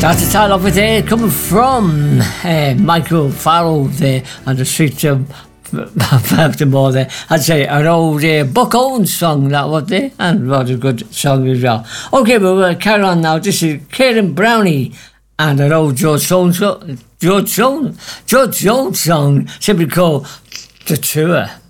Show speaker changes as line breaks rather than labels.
That's the title of it there, coming from Michael Farrell there on the streets of Baltimore there. I'd say an old Buck Owens song that was there, and what a good song as well. Okay, but we'll carry on now. This is Karen Brownie and an old George Jones song simply called The Tour.